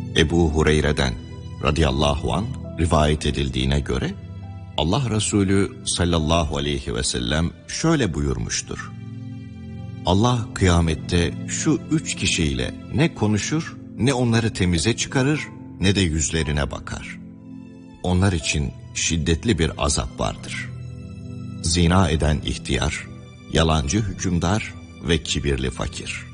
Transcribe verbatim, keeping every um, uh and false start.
Ebu Hureyre'den radıyallahu anh rivayet edildiğine göre Allah Resulü sallallahu aleyhi ve sellem şöyle buyurmuştur: Allah kıyamette şu üç kişiyle ne konuşur, ne onları temize çıkarır, ne de yüzlerine bakar. Onlar için şiddetli bir azap vardır. Zina eden ihtiyar, yalancı hükümdar ve kibirli fakir.